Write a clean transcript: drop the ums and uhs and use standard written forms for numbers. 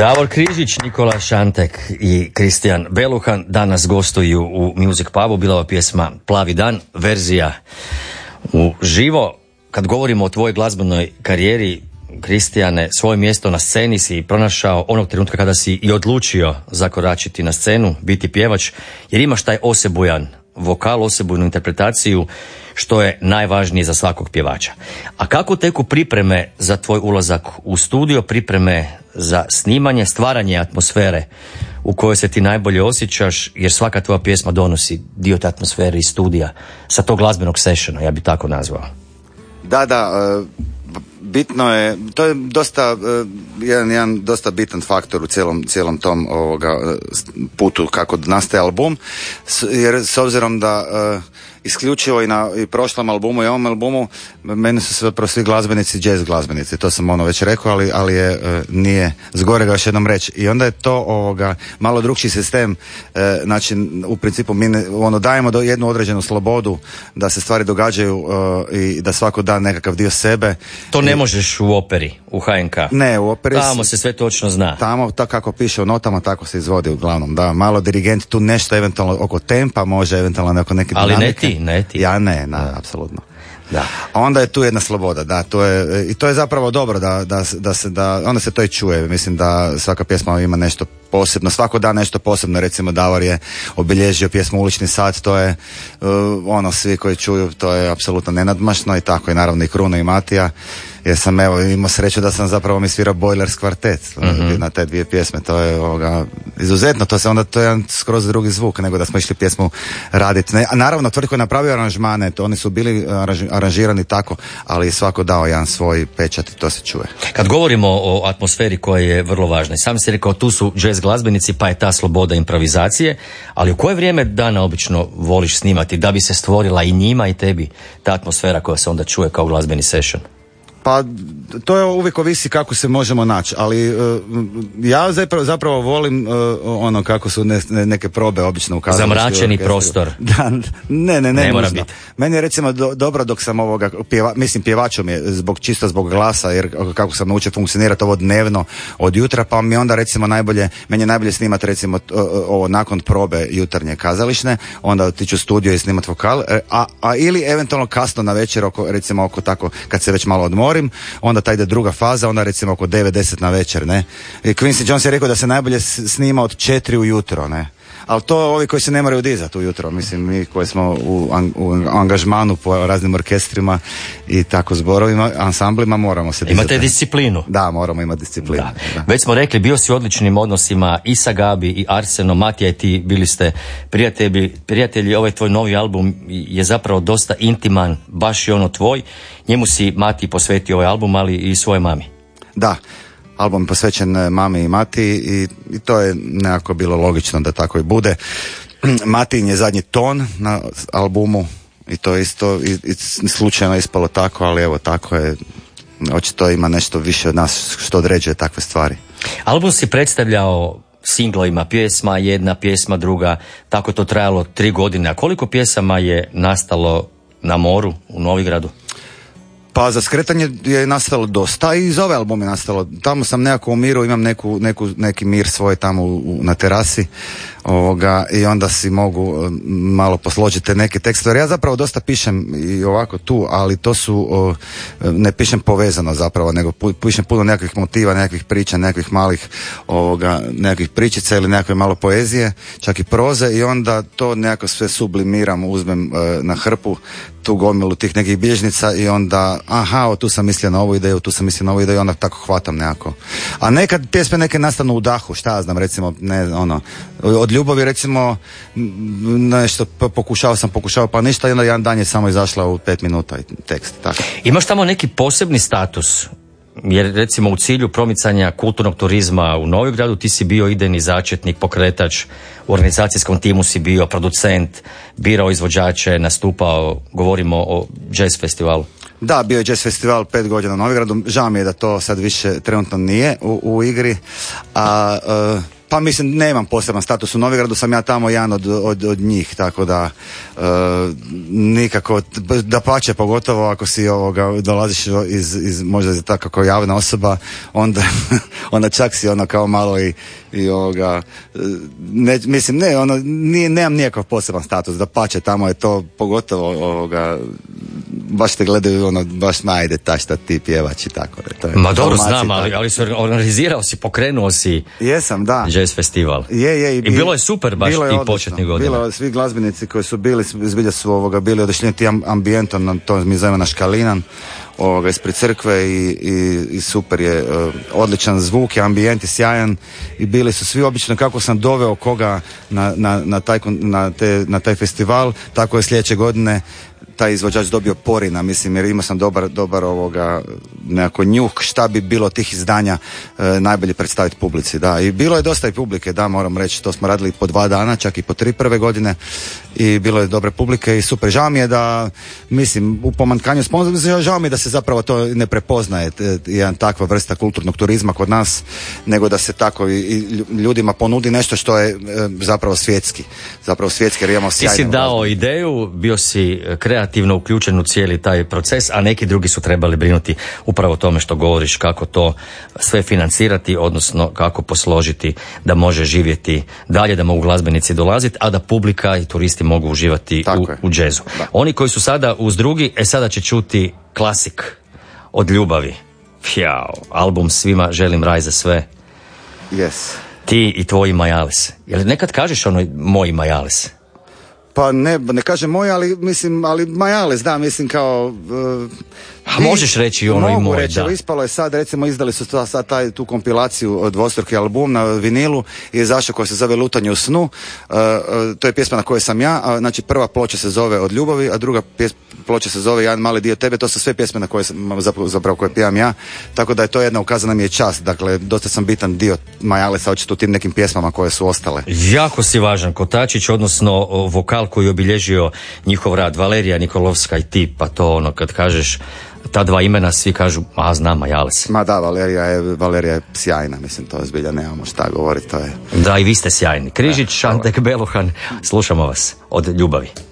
Davor Križić, Nikola Šantek i Kristijan Beluhan danas gostuju u Music Pubu. Bila ova pjesma Plavi dan, verzija u živo. Kad govorimo o tvojoj glazbenoj karijeri, Kristijane, svoje mjesto na sceni si pronašao onog trenutka kada si i odlučio zakoračiti na scenu, biti pjevač, jer imaš taj osebujan vokal, osebujnu interpretaciju, što je najvažnije za svakog pjevača. A kako teku pripreme za tvoj ulazak u studio, pripreme za snimanje, stvaranje atmosfere u kojoj se ti najbolje osjećaš, jer svaka tvoja pjesma donosi dio te atmosfere iz studija, sa tog glazbenog sessiona, ja bi tako nazvao. Da, bitno je, to je dosta, jedan dosta bitan faktor u cijelom tom putu kako nastaje album, jer s obzirom da isključivo i prošlom albumu i ovom albumu meni su zapravo svi glazbenici jazz glazbenici, to sam već rekao, ali nije zgorega još jednom reći. I onda je to malo drukčiji sistem, znači u principu mi dajemo jednu određenu slobodu da se stvari događaju i da svako da nekakav dio sebe. To ne možeš u operi, u HNK. Ne, u operi. Tamo se sve točno zna. Tamo, tako kako piše u notama, tako se izvodi uglavnom, da. Malo dirigent tu nešto eventualno oko tempa, može eventualno oko neke dinamike. Ali ne ti. Ja ne, apsolutno. Da. A onda je tu jedna sloboda, da, to je zapravo dobro da onda se to i čuje. Mislim da svaka pjesma ima nešto posebno, svako da nešto posebno. Recimo Davor je obilježio pjesmu Ulični sat, to je svi koji čuju, to je apsolutno nenadmašno, i tako je naravno i Kruno i Matija, jer sam imao sreću da sam zapravo mi svirao Boilers kvartet na te dvije pjesme. To je izuzetno, to je jedan skroz drugi zvuk nego da smo išli pjesmu raditi. A naravno tvrtko je napravio aranžmane, oni su bili aranžirani tako, ali svako dao jedan svoj pečat i to se čuje. Kad govorimo o atmosferi koja je vrlo važna, sam si rekao tu su jazz glazbenici, pa je ta sloboda improvizacije, ali u koje vrijeme dana obično voliš snimati da bi se stvorila i njima i tebi ta atmosfera koja se onda čuje kao glazbeni session? Pa to je uvijek ovisi kako se možemo naći, ali ja zapravo volim kako su neke probe obično ukazali. Zamračeni prostor. Da, ne mora nužno. biti. Meni je recimo dobro dok sam pjevačom je čisto zbog glasa, jer kako sam naučio funkcionirati ovo dnevno od jutra, pa mi onda recimo meni je najbolje snimati recimo ovo nakon probe jutarnje kazališne, onda otići u studio i snimati vokal, a ili eventualno kasno na večer recimo oko tako kad se već malo odmorim, onda ta ide druga faza, onda recimo oko 9-10 na večer, ne. I Quincy Jones je rekao da se najbolje snima od 4 ujutro, ne. Ali to ovi koji se ne moraju dizati ujutro, mislim mi koji smo u angažmanu po raznim orkestrima i tako zborovima, ansamblima, moramo se dizati. Imate disciplinu. Da, moramo imati disciplinu. Da. Već smo rekli, bio si u odličnim odnosima i sa Gabi i Arsenom, Matija i ti bili ste prijatelji. Ovaj tvoj novi album je zapravo dosta intiman, baš je tvoj. Njemu si Mati posvetio ovaj album, ali i svoje mami. Da. Album je posvećen mami i Mati i to je nekako bilo logično da tako i bude. Matin je zadnji ton na albumu i to isto i slučajno ispalo tako, ali evo tako je. Očito ima nešto više od nas što određuje takve stvari. Album si predstavljao singlovima, pjesma jedna, pjesma druga, tako to trajalo 3 godine. A koliko pjesama je nastalo na moru u Novigradu? Pa za skretanje je nastalo dosta i za ovaj album je nastalo. Tamo sam nekako u miru, imam neki mir svoj tamo na terasi i onda si mogu malo posložiti neke tekstove. Ja zapravo dosta pišem i ovako tu, ali to su ne pišem povezano zapravo, nego pišem puno nekakvih motiva, nekakvih priča, nekakvih malih nekakvih pričica ili nekakve malo poezije, čak i proze, i onda to nekako sve sublimiram, uzmem na hrpu tu gomilu tih nekih bilježnica i onda tu sam mislio na ovu ideju, tu sam mislio na ovu ideju, onda tako hvatam nekako. A nekad pjesme neke nastanu u dahu, šta ja znam, recimo od ljubavi recimo nešto pokušao pa ništa, i onda jedan dan je samo izašla u 5 minuta i tekst, tako. Imaš tamo neki posebni status? Jer recimo u cilju promicanja kulturnog turizma u Novigradu ti si bio idejni začetnik, pokretač, u organizacijskom timu si bio producent, birao izvođače, nastupao, govorimo o jazz festivalu. Da, bio je jazz festival 5 godina u Novigradu, žao mi je da to sad više trenutno nije u igri, Pa mislim, nemam poseban status u Novigradu, sam ja tamo jedan od njih, tako da nikako, dapače, pogotovo ako si dolaziš iz možda tako kao javna osoba, onda čak si kao malo i mislim, nemam nikakav poseban status, dapače, tamo je to pogotovo baš te gledaju baš ajde, šta ti pjevač i tako. Ma dobro, znam, ali si organizirao si, pokrenuo si. Jesam, da. Jazz festival. Je, i bilo je super baš i početnih godina. Bilo je, svi glazbenici koji su bili, zbilja su bili odašljeni ambijentom, to mi zovemo na Škalinan, ispred crkve i super je, odličan zvuk, ambijent je sjajan i bili su svi obično, kako sam doveo koga na taj festival, tako je sljedeće godine taj izvođač dobio Porina, mislim, jer imao sam dobar nekako njuh šta bi bilo tih izdanja najbolje predstaviti publici, da, i bilo je dosta i publike, da, moram reći, to smo radili po 2 dana, čak i po 3 prve godine i bilo je dobre publike i super, žao mi je da, mislim, u pomanjkanju sponzora, žao mi je da se zapravo to ne prepoznaje, jedan takva vrsta kulturnog turizma kod nas, nego da se tako i ljudima ponudi nešto što je zapravo svjetski, jer imamo sjajne. Ti si dao ideju, bio si kreativno uključen u cijeli taj proces, a neki drugi su trebali brinuti upravo o tome što govoriš, kako to sve financirati, odnosno kako posložiti da može živjeti dalje, da mogu glazbenici dolaziti, a da publika i turisti mogu uživati u džezu. Da. Oni koji su sada uz drugi, sada će čuti klasik od Ljubavi. Fjao, album Svima želim raj za sve. Yes. Ti i tvoji Majales. Jel nekad kažeš moji Majales? Pa ne kažem moj, ali mislim, Majales, da, mislim kao... A možeš reći ono i moj, reći, da. Ispalo je sad, recimo, izdali su sad tu kompilaciju, dvostruki album na vinilu i je zašao koji se zove Lutanje u snu. To je pjesma na kojoj sam ja, znači prva ploča se zove Od ljubavi, a druga ploča se zove Jedan mali dio tebe, to su sve pjesme na koje zapravo koje pjevam ja, tako da je to jedna ukazana mi je čast, dakle, dosta sam bitan dio Majalesa, očito u tim nekim pjesmama koje su ostale. Jako si važan kotačić, odnosno vokal koji je obilježio njihov rad, Valerija Nikolovska i ti, pa to kad kažeš ta dva imena, svi kažu, znam Majales. Ma da, Valerija je sjajna, mislim, to zbilja nemamo šta govoriti, to je... Da, i vi ste sjajni. Križić, Šantek, Beluhan, slušamo vas od Ljubavi.